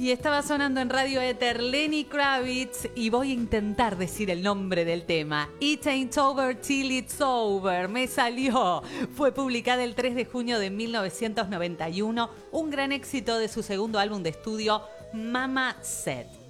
Y estaba sonando en Radio Éter Lenny Kravitz y voy a intentar decir el nombre del tema. It Ain't Over Till It's Over. Me salió. Fue publicada el 3 de junio de 1991, un gran éxito de su segundo álbum de estudio, Mama Said.